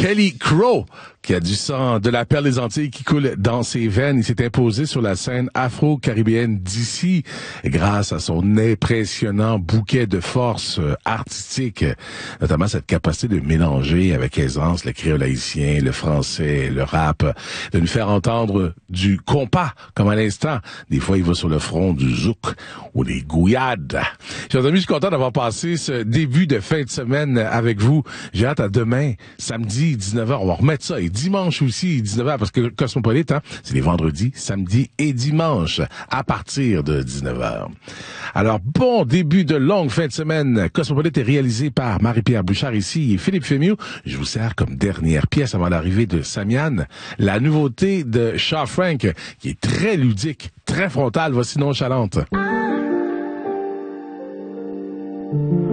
Kelly Crow, qui a du sang de la perle des Antilles qui coule dans ses veines. Il s'est imposé sur la scène afro-caribéenne d'ici grâce à son impressionnant bouquet de force artistique, notamment cette capacité de mélanger avec aisance le créole haïtien, le français, le rap, de nous faire entendre du compas, comme à l'instant. Des fois, il va sur le front du zouk ou des gouillades. Chers amis, je suis content d'avoir passé ce début de fin de semaine avec vous. J'ai hâte à demain, samedi, 19h. On va remettre ça. Et dimanche aussi, 19h, parce que Cosmopolite, c'est les vendredis, samedi et dimanche, à partir de 19h. Alors, bon début de longue fin de semaine. Cosmopolite est réalisé par Marie-Pierre Bouchard ici et Philippe Fémieux. Je vous sers comme dernière pièce avant l'arrivée de Samian, la nouveauté de Shaw Frank, qui est très ludique, très frontale, voici Nonchalante.